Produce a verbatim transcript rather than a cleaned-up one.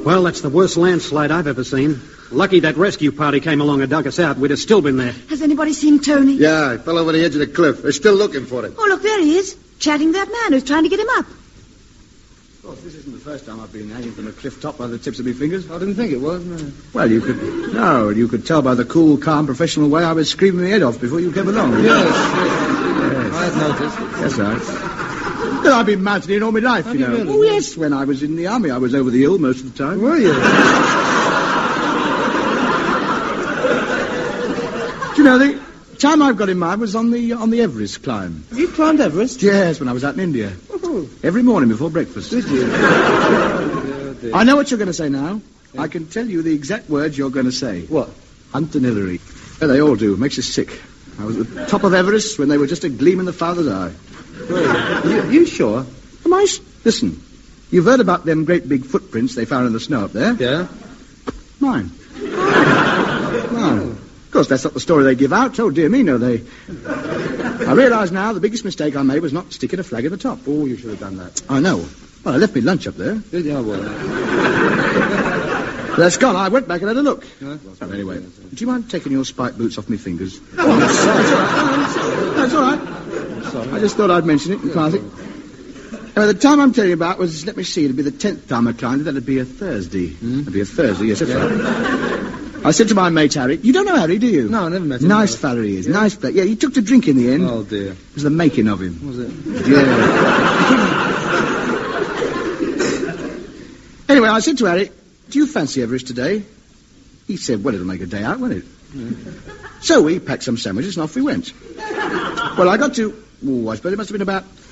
Well, that's the worst landslide I've ever seen. Lucky that rescue party came along and dug us out. We'd have still been there. Has anybody seen Tony? Yeah, I fell over the edge of the cliff. They're still looking for him. Oh, look, there he is, chatting to that man who's trying to get him up. Of course, this isn't the first time I've been hanging from a cliff top by the tips of my fingers. I didn't think it was. No. Well, you could... No, you could tell by the cool, calm, professional way I was screaming my head off before you came along. Yes, yes. yes. I had noticed. That's right. Well, I've been mountaineering all my life, Have you know. you really? Oh, yes, when I was in the army, I was over the hill most of the time. Were you? Do you know, the time I've got in mind was on the on the Everest climb. Have you climbed Everest? Yes, when I was out in India. Oh. Every morning before breakfast. Did you? Oh, dear. I know what you're going to say now. I can tell you the exact words you're going to say. What? Hunt and Hillary. Well, they all do. Makes you sick. I was at the top of Everest when they were just a gleam in the father's eye. You, you sure? Am I... s- Listen, you've heard about them great big footprints they found in the snow up there? Yeah. Mine. Mine. Of course, that's not the story they give out. Oh, dear me, no, they... I realise now the biggest mistake I made was not sticking a flag at the top. Oh, you should have done that. I know. Well, I left me lunch up there. Did you? Oh, well. That's gone. I went back and had a look. Huh? Well, anyway, do you mind taking your spike boots off my fingers? Oh, I'm sorry. That's all right. Sorry. I just thought I'd mention it in passing. Anyway, the time I'm telling you about was, let me see, it'd be the tenth time I climbed it. That'd be a Thursday. Hmm? It'd be a Thursday, yes, that's right. I said to my mate, Harry, you don't know Harry, do you? No, I never met him. Nice fellow he is, nice fellow. Yeah, he took to drink in the end. Oh, dear. It was the making of him. Was it? Yeah. Anyway, I said to Harry, do you fancy Everest today? He said, well, it'll make a day out, won't it? So we packed some sandwiches and off we went. Well, I got to... Oh, I suppose it must have been about